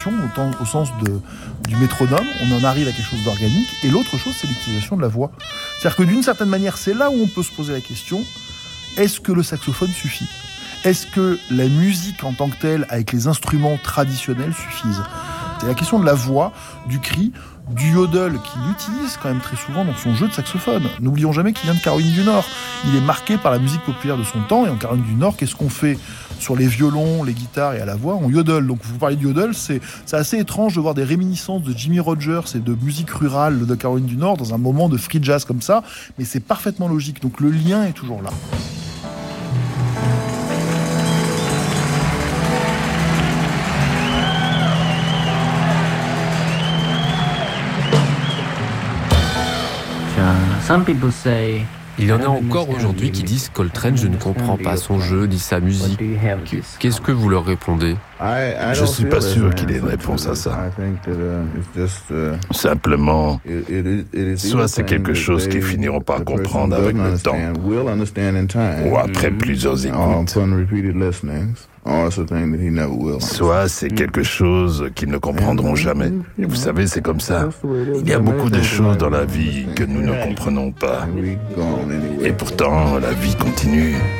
répétition au sens du métronome, on en arrive à quelque chose d'organique, et l'autre chose, c'est l'utilisation de la voix. C'est-à-dire que d'une certaine manière, c'est là où on peut se poser la question, est-ce que le saxophone suffit ? Est-ce que la musique en tant que telle, avec les instruments traditionnels, suffisent ? C'est la question de la voix, du cri, du yodel qu'il utilise quand même très souvent dans son jeu de saxophone. N'oublions jamais qu'il vient de Caroline du Nord. Il est marqué par la musique populaire de son temps, et en Caroline du Nord, qu'est-ce qu'on fait sur les violons, les guitares et à la voix? On yodel. Donc vous parlez de yodel, c'est assez étrange de voir des réminiscences de Jimmy Rogers et de musique rurale de Caroline du Nord dans un moment de free jazz comme ça, mais c'est parfaitement logique. Donc le lien est toujours là. Il y en a encore aujourd'hui qui disent Coltrane, je ne comprends pas son jeu ni sa musique. Qu'est-ce que vous leur répondez? Je ne suis pas sûr qu'il ait une réponse à ça. Simplement, soit c'est quelque chose qu'ils finiront par comprendre avec le temps, ou après plusieurs écoutes. Soit c'est quelque chose qu'ils ne comprendront jamais. Et vous savez, c'est comme ça. Il y a beaucoup de choses dans la vie que nous ne comprenons pas. Et pourtant, la vie continue.